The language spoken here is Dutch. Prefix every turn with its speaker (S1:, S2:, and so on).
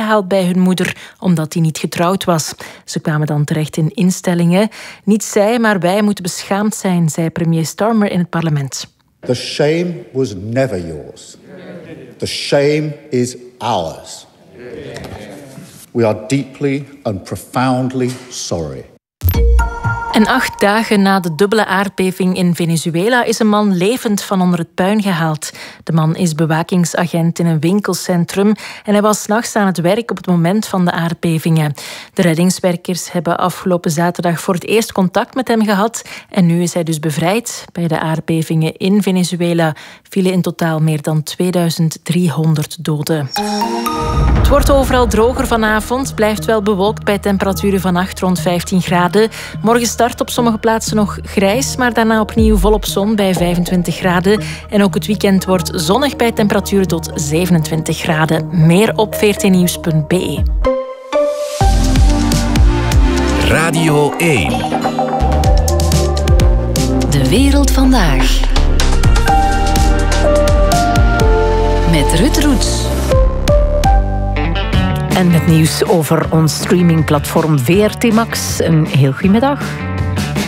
S1: opgehaald bij hun moeder omdat die niet getrouwd was. Ze kwamen dan terecht in instellingen. Niet zij, maar wij moeten beschaamd zijn, zei premier Starmer in het parlement.
S2: The shame was never yours. The shame is ours. We are deeply and profoundly sorry.
S1: En 8 dagen na de dubbele aardbeving in Venezuela is een man levend van onder het puin gehaald. De man is bewakingsagent in een winkelcentrum en hij was 's nachts aan het werk op het moment van de aardbevingen. De reddingswerkers hebben afgelopen zaterdag voor het eerst contact met hem gehad en nu is hij dus bevrijd. Bij de aardbevingen in Venezuela vielen in totaal meer dan 2300 doden. Het wordt overal droger vanavond, blijft wel bewolkt bij temperaturen vannacht rond 15 graden. Morgen start op sommige plaatsen nog grijs, maar daarna opnieuw volop zon bij 25 graden. En ook het weekend wordt zonnig bij temperaturen tot 27 graden. Meer op vrtnieuws.be.
S3: Radio 1.
S4: De wereld vandaag. Met Ruud Roets.
S5: En met nieuws over ons streamingplatform VRT Max. Een heel goedemiddag.